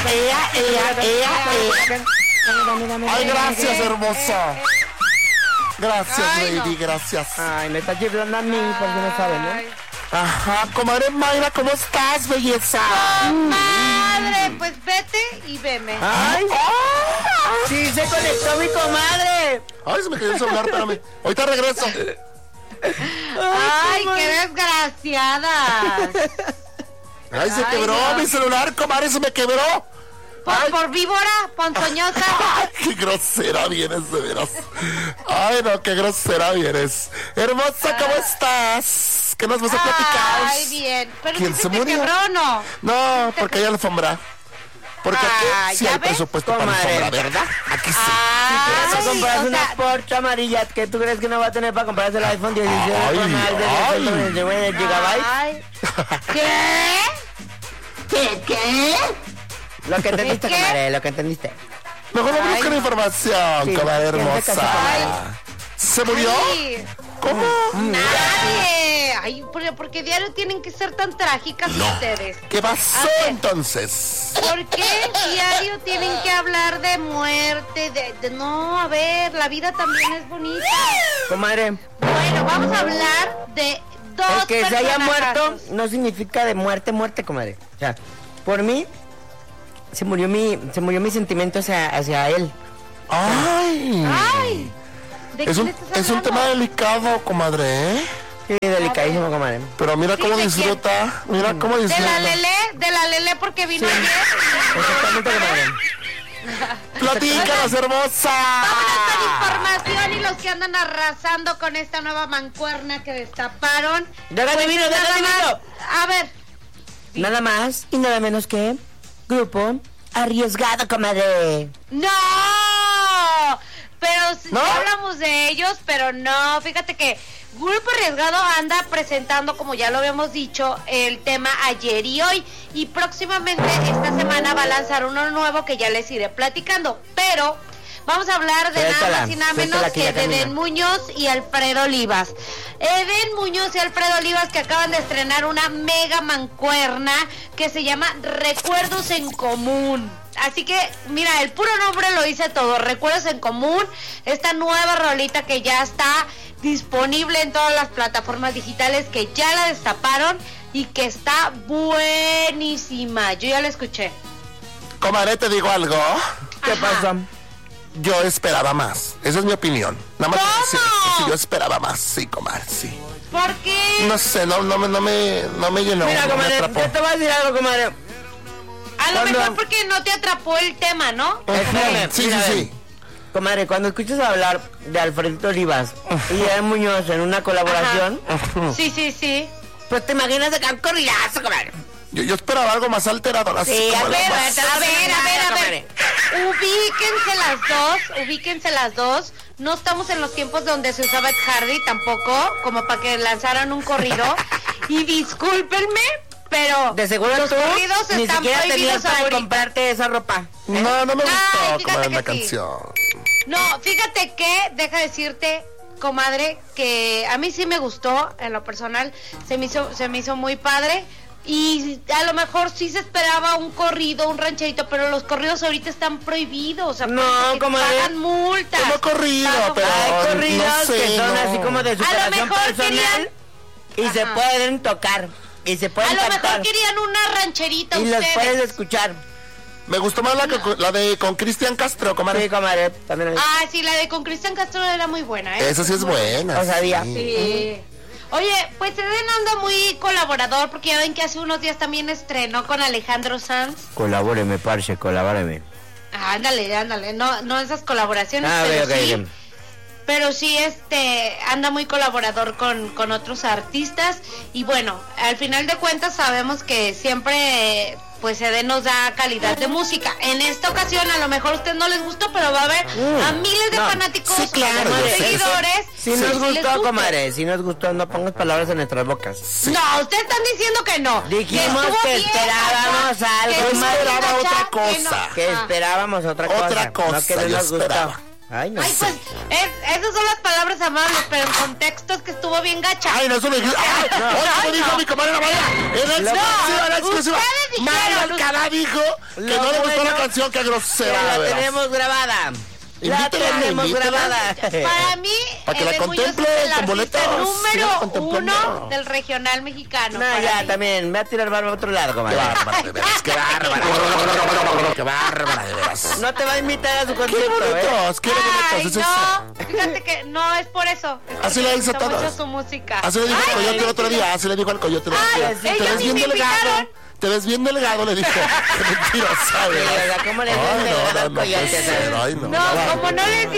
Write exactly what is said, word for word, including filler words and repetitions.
ea, ea, ea, ea. Ay, gracias, hermosa. Gracias, Ay, lady, no. gracias. Ay, me está chiflando a mí, porque no saben, ¿no? Ajá, comadre Mayra, ¿cómo estás, belleza? Comadre, pues vete y veme. ¡Ay! ¡Sí se conectó mi comadre! Ay, se me cayó el celular, espérame. Ahorita regreso. Ay, qué desgraciadas. Ay, se Ay, quebró no. mi celular, comadre, se me quebró. Por, por víbora, ponzoñosa. Ay, qué grosera vienes, de veras. Ay, no, qué grosera vienes. Hermosa, ¿cómo estás? ¿Qué nos vas a platicar? Ay, bien. ¿Pero ¿Quién sí se te murió? quebró o no? No, porque hay alfombra. Porque Ah, aquí sí ¿ya hay ves? presupuesto para Comadre. alfombra, ¿verdad? Aquí sí. Vas a Ay, comprarse o una sea, Porsche amarilla. ¿Qué tú crees que no va a tener para comprarse el iPhone dieciséis Ay, con más de ay. doscientos veintinueve gigabytes? ay. ¿Qué? ¿Qué? ¿Qué? Lo que entendiste, ¿Qué? comadre, lo que entendiste. Mejor no Ay. busquen información, Sí, comadre ¿quién te casó, comadre? hermosa. ¿Se murió? Ay, ¿Cómo? nadie. Ay, ¿por, por qué diario tienen que ser tan trágicas ustedes? ¿Qué pasó A ver. entonces? ¿Por qué diario tienen que hablar de muerte? De, de- no, a ver, la vida también es bonita. Comadre, Bueno, vamos a hablar de dos el que se haya muerto personajazos. no significa de muerte, muerte, comadre. O sea, por mí, se murió mi, se murió mi sentimiento hacia, hacia él. Ay. Ay, ¿de Es qué un, le estás es un hablando? tema delicado, comadre, ¿eh? Sí, delicadísimo, comadre. Pero mira Sí, cómo ¿de disfruta. Mira cómo De disfruta. la Lele, de la Lele porque vino ayer. Exactamente, comadre. Platícanos, hermosa. Vámonos con información y los que andan arrasando con esta nueva mancuerna que destaparon. Déjate Pues vino, nada déjate más- vino. A ver, Nada más y nada menos que Grupo Arriesgado, comadre. ¡no! Pero si ¿No? ya hablamos de ellos, pero no, fíjate que Grupo Arriesgado anda presentando, como ya lo habíamos dicho, el tema ayer y hoy. Y próximamente esta semana va a lanzar uno nuevo que ya les iré platicando. Pero vamos a hablar de Suéltala, nada más y nada suéltala menos que que ya de camina. Eden Muñoz y Alfredo Olivas. Eden Muñoz y Alfredo Olivas que acaban de estrenar una mega mancuerna que se llama Recuerdos en Común. Así que, mira, el puro nombre lo dice todo. Recuerdos en Común, esta nueva rolita que ya está disponible en todas las plataformas digitales, que ya la destaparon y que está buenísima. Yo ya la escuché. Comadre, te digo algo. ¿Qué Ajá. pasó? Yo esperaba más. Esa es mi opinión. Nada más ¿Cómo? quiero decir eso. Sí, yo esperaba más. Sí, comadre, sí. ¿Por qué? No sé, no, no, me- no me, no me llenó. Mira, no me comadre, atrapó. yo te voy a decir algo, comadre. A lo ¿Cuándo? mejor porque no te atrapó el tema, ¿no? Espérame, Sí, sí, mira, sí. Comadre, cuando escuchas hablar de Alfredito Olivas y Eden Muñoz en una colaboración, Sí, sí, sí. pues te imaginas de un corridazo, comadre. Yo, yo esperaba algo más alterado. Así Sí, como a la ver, más- A ver, a ver, a ver. Ubíquense las dos, ubíquense las dos. No estamos en los tiempos donde se usaba Ed Hardy tampoco, como para que lanzaran un corrido. Y discúlpenme, pero De seguro los tú corridos ni están siquiera tenías prohibidos para ahorita. comprarte esa ropa. No, no me Ay, gustó, fíjate comadre, que la sí. canción. No, fíjate que, deja decirte, comadre, que a mí sí me gustó, en lo personal, se me hizo, se me hizo muy padre. Y a lo mejor sí se esperaba un corrido, un rancherito, pero los corridos ahorita están prohibidos. O sea, No, porque comadre. pagan multas. Como corrido, Pagan- pero Hay corridos no sé, que son no. así como de superación mejor personal querían- y se Ajá. pueden tocar y se A pueden lo cantar mejor querían una rancherita y los ustedes. puedes escuchar. Me gustó más la, que- la de con Cristian Castro, comadre. Sí, comadre, también. Ah, sí, la de con Cristian Castro era muy buena, ¿eh? Esa sí es buena. O sabía. sí. Sí. Oye, pues Eden anda muy colaborador porque ya ven que hace unos días también estrenó con Alejandro Sanz. Colabóreme, parce, colabóreme. Ah, ándale, ándale, no, no esas colaboraciones, Ah, pero ok, ok, sí, ok. pero sí, este, anda muy colaborador con, con otros artistas y bueno, al final de cuentas sabemos que siempre, pues Eden nos da calidad de música. En esta ocasión a lo mejor a ustedes no les gustó, pero va a haber Mm, a miles de no, fanáticos, sí, claro, a yo sé, seguidores. Si que nos sí les gustó, guste. comadre, si nos gustó, no pongas palabras en nuestras bocas. No, ustedes están diciendo que no. Dijimos estuvo que bien, esperábamos Nacha, algo que más. estuvo bien, Esperaba Nacha, otra que no. cosa. Que Ajá. esperábamos otra cosa. Otra cosa, no que no yo nos gustó. esperaba. Ay, no Ay, sé. pues, es, esas son las palabras amables, pero en contextos que estuvo bien gacha. Ay, no, eso lo dijiste. Ay, No, oye, ay, lo dijo no. mi comadre Maya. En exclusiva, No, en exclusiva. ustedes dijeron, Maya ustedes- Alcalá dijo que Lo no le gustó bueno la canción, que Que grosera. la de veras. tenemos grabada. La Invítela, tenemos invítela. grabada. Para mí, Para que la Eden Muñoz contemple es el con boletos. artista Siga número contemplando. uno del regional mexicano. No, para ya, mí. también. Me va a tirar barba a otro lado, Qué comadre. bárbara, de veras, qué bárbara. Qué bárbara, de veras. No te va a invitar a su Quiere concierto, ¿eh? boletos, quiere Ay, boletos, es eso. no, fíjate que no es por eso. Es Así porque le me dice a gusta todos. mucho su música. Así le dijo Ay, al coyote el sí, otro sí, día, así le dijo al coyote el otro Ay, día. ellos Te ves ni bien me delgado, invitaron. te ves bien delgado, le dijo. Qué mentirosa, Sí, ¿verdad? ¿verdad? ¿Cómo le ves Ay, delgado no, al no, no coyote, puede ser, sabes? ay, no. No, ya va. como no les